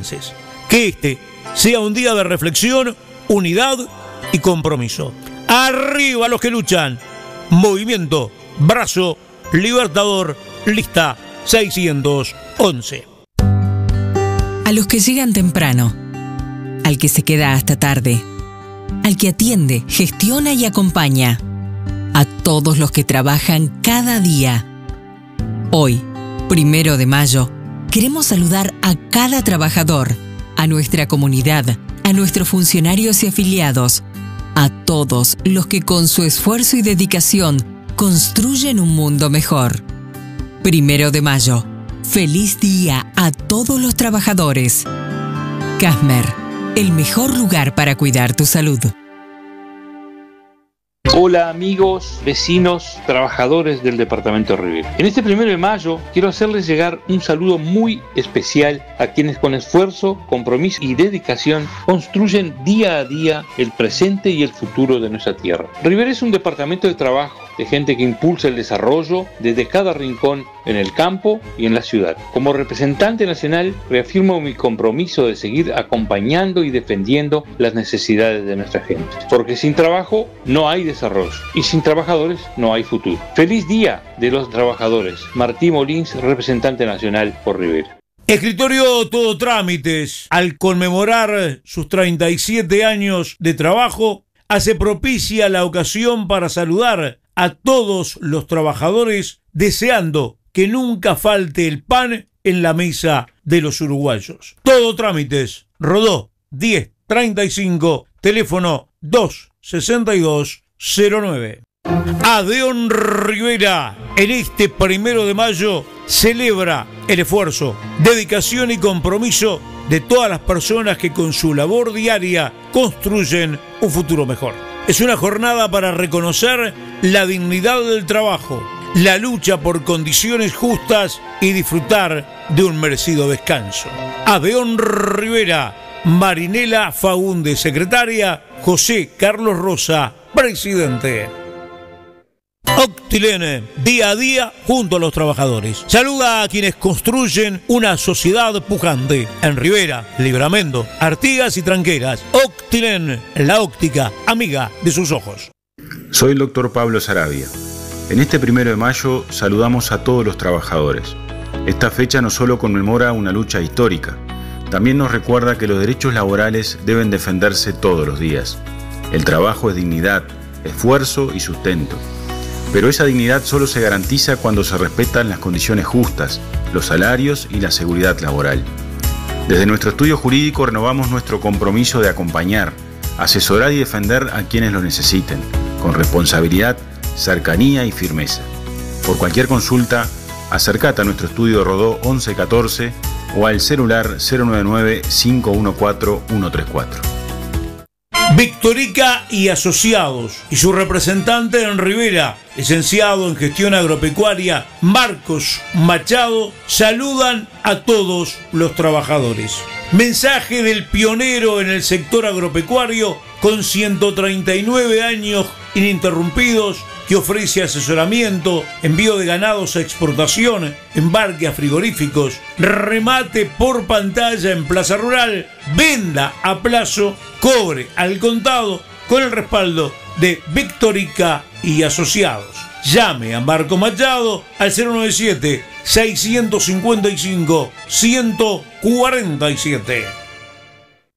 avances. Que este sea un día de reflexión, unidad y compromiso. Arriba los que luchan. Movimiento Brazo Libertador, lista 611. A los que llegan temprano, al que se queda hasta tarde, al que atiende, gestiona y acompaña, a todos los que trabajan cada día. Hoy, 1 de mayo, queremos saludar a cada trabajador, a nuestra comunidad, a nuestros funcionarios y afiliados, a todos los que con su esfuerzo y dedicación construyen un mundo mejor. 1 de mayo, feliz día a todos los trabajadores. Casmer, el mejor lugar para cuidar tu salud. Hola amigos, vecinos, trabajadores del departamento de Rivera. En este 1 de mayo quiero hacerles llegar un saludo muy especial a quienes con esfuerzo, compromiso y dedicación construyen día a día el presente y el futuro de nuestra tierra. Rivera es un departamento de trabajo, de gente que impulsa el desarrollo desde cada rincón en el campo y en la ciudad. Como representante nacional, reafirmo mi compromiso de seguir acompañando y defendiendo las necesidades de nuestra gente. Porque sin trabajo no hay desarrollo y sin trabajadores no hay futuro. Feliz Día de los Trabajadores. Martín Molins, representante nacional por Rivera. Escritorio Todo Trámites, al conmemorar sus 37 años de trabajo, hace propicia la ocasión para saludar a todos los trabajadores, deseando que nunca falte el pan en la mesa de los uruguayos. Todo Trámites, Rodó 1035, teléfono 26209. Adeón Rivera, en este 1 de mayo, celebra el esfuerzo, dedicación y compromiso de todas las personas que con su labor diaria construyen un futuro mejor. Es una jornada para reconocer la dignidad del trabajo, la lucha por condiciones justas y disfrutar de un merecido descanso. Adeón Rivera, Marinela Faúndez, secretaria, José Carlos Rosa, presidente. Octilene, día a día junto a los trabajadores. Saluda a quienes construyen una sociedad pujante. En Rivera, Libramento, Artigas y Tranqueras. Octilene, la óptica amiga de sus ojos. Soy el doctor Pablo Sarabia. En este 1 de mayo saludamos a todos los trabajadores. Esta fecha no solo conmemora una lucha histórica, también nos recuerda que los derechos laborales deben defenderse todos los días. El trabajo es dignidad, esfuerzo y sustento. Pero esa dignidad solo se garantiza cuando se respetan las condiciones justas, los salarios y la seguridad laboral. Desde nuestro estudio jurídico renovamos nuestro compromiso de acompañar, asesorar y defender a quienes lo necesiten, con responsabilidad, cercanía y firmeza. Por cualquier consulta, acércate a nuestro estudio Rodó 1114 o al celular 099-514-134. Victorica y Asociados y su representante en Rivera, licenciado en gestión agropecuaria Marcos Machado, saludan a todos los trabajadores. Mensaje del pionero en el sector agropecuario con 139 años ininterrumpidos, que ofrece asesoramiento, envío de ganados a exportación, embarque a frigoríficos, remate por pantalla en Plaza Rural, venda a plazo, cobre al contado, con el respaldo de Victorica y Asociados. Llame a Marco Machado al 097-655-147.